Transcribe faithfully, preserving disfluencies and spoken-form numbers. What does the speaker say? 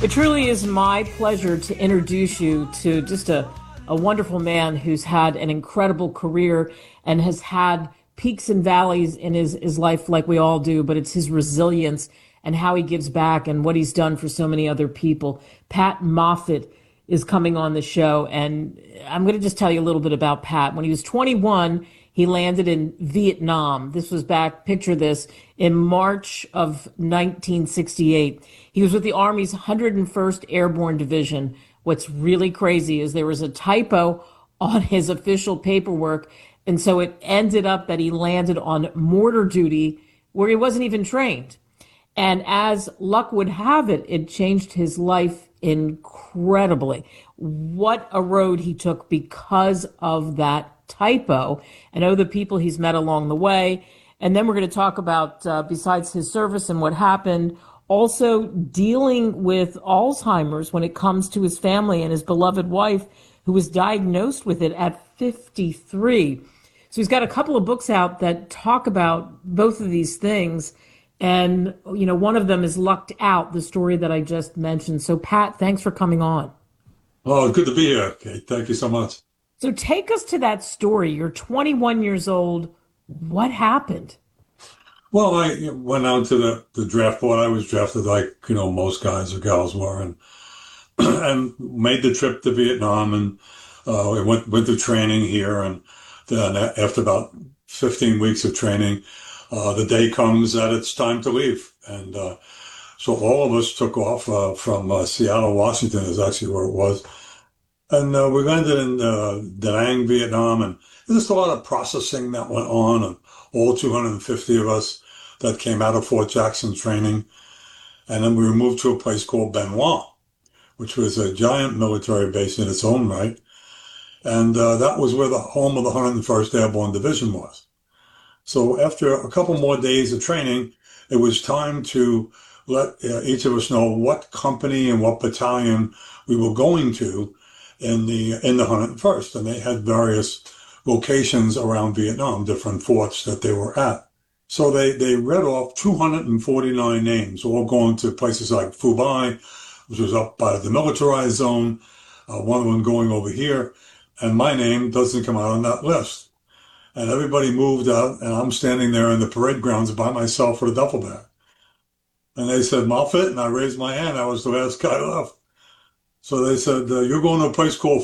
It truly is my pleasure to introduce you to just a, a wonderful man who's had an incredible career and has had peaks and valleys in his, his life like we all do, but it's his resilience and how he gives back and what he's done for so many other people. Pat Moffat is coming on the show, and I'm going to just tell you a little bit about Pat. When he was twenty-one, he landed in Vietnam. This was back, picture this, in March of nineteen sixty-eight. He was with the Army's one hundred first Airborne Division. What's really crazy is there was a typo on his official paperwork, and so it ended up that he landed on mortar duty where he wasn't even trained. And as luck would have it, it changed his life incredibly. What a road he took because of that typo, and oh, the people he's met along the way. And then we're going to talk about, uh, besides his service and what happened, also dealing with Alzheimer's when it comes to his family and his beloved wife, who was diagnosed with it at fifty-three. So he's got a couple of books out that talk about both of these things. And, you know, one of them is Lucked Out, the story that I just mentioned. So, Pat, thanks for coming on. Oh, good to be here, Kate. Thank you so much. So take us to that story. You're twenty-one years old. What happened? Well, I went out to the, the draft board. I was drafted like, you know, most guys or gals were, and and made the trip to Vietnam, and uh, we went, went to training here. And then after about fifteen weeks of training, uh, the day comes that it's time to leave. And uh, so all of us took off uh, from uh, Seattle, Washington is actually where it was. And uh, we landed in uh, Da Nang, Vietnam, and there's just a lot of processing that went on, and all two hundred fifty of us that came out of Fort Jackson training. And then we were moved to a place called Bien Hoa, which was a giant military base in its own right. And uh, that was where the home of the one hundred first Airborne Division was. So after a couple more days of training, it was time to let uh, each of us know what company and what battalion we were going to in the in the one hundred first, and they had various locations around Vietnam, different forts that they were at. So they, they read off two hundred forty-nine names, all going to places like Phu Bai, which was up by the militarized zone, uh, one of them going over here, and my name doesn't come out on that list. And everybody moved out, and I'm standing there in the parade grounds by myself with a duffel bag. And they said, Moffat, and I raised my hand. I was the last guy left. So they said, uh, you're going to a place called